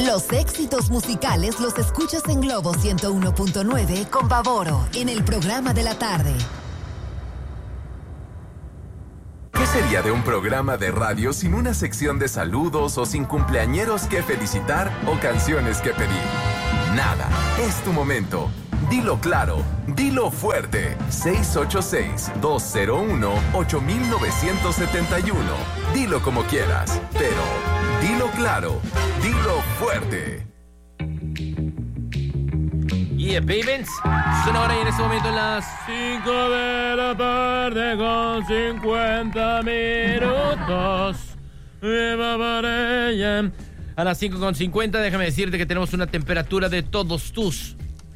Los éxitos musicales los escuchas en Globo 101.9 con Bavoro en el programa de la tarde. ¿Qué sería de un programa de radio sin una sección de saludos o sin cumpleañeros que felicitar o canciones que pedir? Nada, es tu momento. Dilo claro, dilo fuerte. 686-201-8971. Dilo como quieras, pero dilo claro, dilo fuerte. Yeah, babies. Son ahora y en este momento las 5 de la tarde con 50 minutos. A las 5:50, déjame decirte que tenemos una temperatura de todos tus.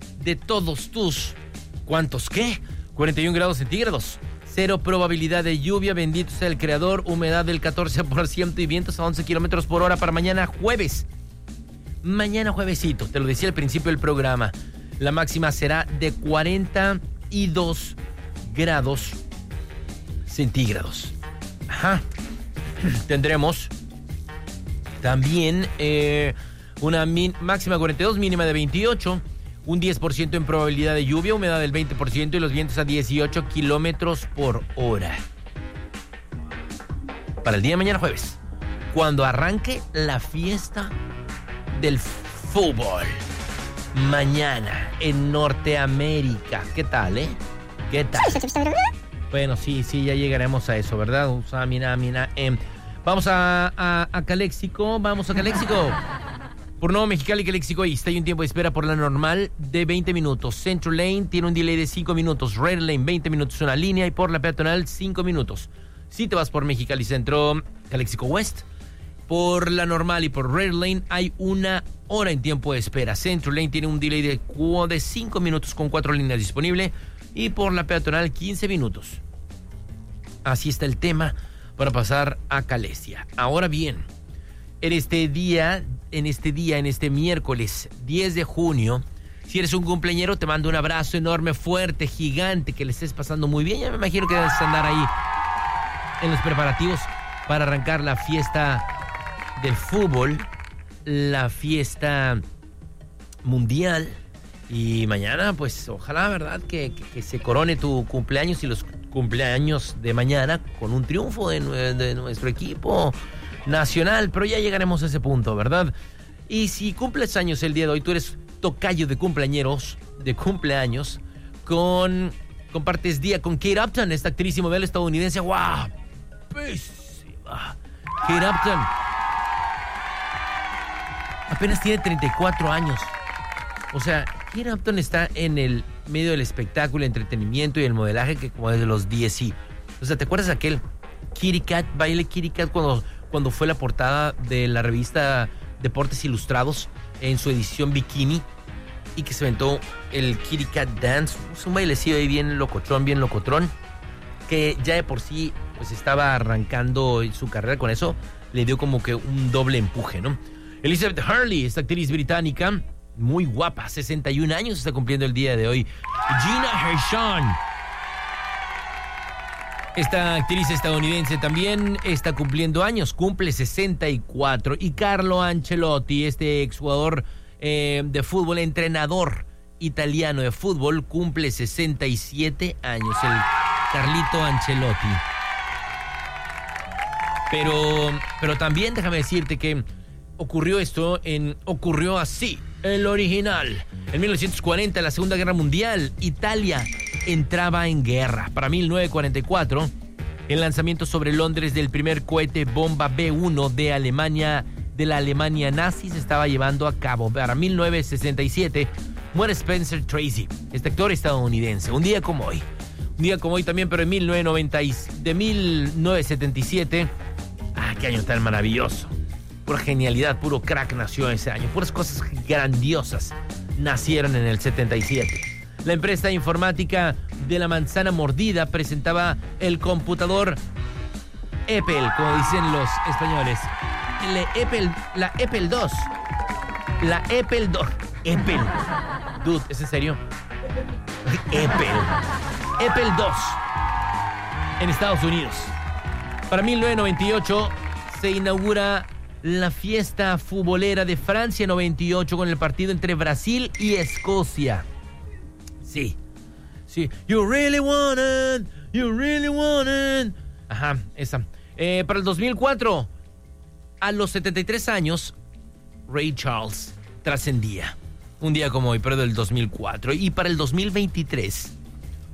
¿Cuántos qué? 41 grados centígrados. Cero probabilidad de lluvia, bendito sea el creador. Humedad del 14% y vientos a 11 kilómetros por hora para mañana jueves. Mañana juevesito, te lo decía al principio del programa. La máxima será de 42 grados centígrados. Ajá. Tendremos también una máxima 42, mínima de 28. Un 10% en probabilidad de lluvia, humedad del 20% y los vientos a 18 kilómetros por hora. Para el día de mañana jueves, cuando arranque la fiesta del fútbol. Mañana en Norteamérica. ¿Qué tal, ¿Qué tal? Bueno, sí, ya llegaremos a eso, ¿verdad? Vamos a Caléxico. Por Nuevo Mexicali, Caléxico East hay un tiempo de espera por la normal de 20 minutos. Central Lane tiene un delay de 5 minutos. Red Lane, 20 minutos una línea. Y por la peatonal, 5 minutos. Si te vas por Mexicali Centro, Caléxico West, por la normal y por Red Lane hay 1 hora en tiempo de espera. Central Lane tiene un delay de 5 minutos con 4 líneas disponibles. Y por la peatonal, 15 minutos. Así está el tema para pasar a Calesia. Ahora bien, en este miércoles 10 de junio, si eres un cumpleañero, te mando un abrazo enorme, fuerte, gigante, que le estés pasando muy bien. Ya me imagino que debes andar ahí en los preparativos para arrancar la fiesta del fútbol, la fiesta mundial. Y mañana, pues, ojalá, ¿verdad?, que se corone tu cumpleaños y los cumpleaños de mañana con un triunfo de nuestro equipo nacional, pero ya llegaremos a ese punto, ¿verdad? Y si cumples años el día de hoy, tú eres tocayo de cumpleaños, compartes día con Kate Upton, esta actriz y modelo estadounidense, guapísima. Kate Upton apenas tiene 34 años. O sea, Kate Upton está en el medio del espectáculo, el entretenimiento y el modelaje que como desde los 10. O sea, ¿te acuerdas de aquel Kitty Cat, baile Kitty Cat cuando fue la portada de la revista Deportes Ilustrados en su edición bikini y que se aventó el Kitty Cat Dance? Es un bailecillo ahí bien locotrón, que ya de por sí pues estaba arrancando su carrera con eso, le dio como que un doble empuje, ¿no? Elizabeth Hurley, esta actriz británica, muy guapa, 61 años está cumpliendo el día de hoy. Gina Gershon, esta actriz estadounidense también está cumpliendo años, cumple 64. Y Carlo Ancelotti, este exjugador de fútbol, entrenador italiano de fútbol, cumple 67 años, el Carlito Ancelotti. Pero también déjame decirte que ocurrió así, el original. En 1940, en la Segunda Guerra Mundial, Italia entraba en guerra. Para 1944, el lanzamiento sobre Londres del primer cohete bomba B-1 de la Alemania nazi se estaba llevando a cabo. Para 1967, muere Spencer Tracy, este actor estadounidense. Un día como hoy también, pero en 1977, qué año tan maravilloso. Pura genialidad, puro crack nació ese año. Puras cosas grandiosas nacieron en el 77. La empresa informática de la manzana mordida presentaba el computador Apple, como dicen los españoles. La Apple II. Apple. Dude, ¿es en serio? Apple II. En Estados Unidos. Para 1998 se inaugura la fiesta futbolera de Francia 98 con el partido entre Brasil y Escocia. Sí. You really want it. Ajá, esa. Para el 2004, a los 73 años, Ray Charles trascendía. Un día como hoy, pero del 2004. Y para el 2023,